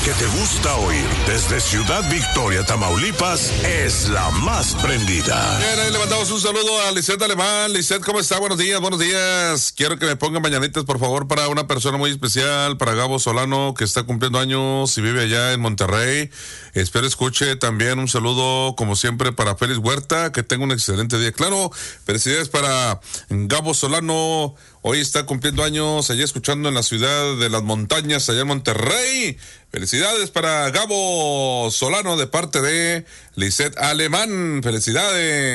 que te gusta oír desde Ciudad Victoria, Tamaulipas, es la más prendida. Bien, ahí le mandamos un saludo a Lisette Alemán. Lisette, ¿cómo está? Buenos días, buenos días. Quiero que me pongan mañanitas, por favor, para una persona muy especial, para Gabo Solano, que está cumpliendo años y vive allá en Monterrey. Espero escuche también un saludo, como siempre, para Félix Huerta, que tenga un excelente día. Claro, felicidades para Gabo Solano. Hoy está cumpliendo años allá escuchando en la ciudad de las montañas, allá en Monterrey. Felicidades para Gabo Solano de parte de Lisette Alemán. Felicidades.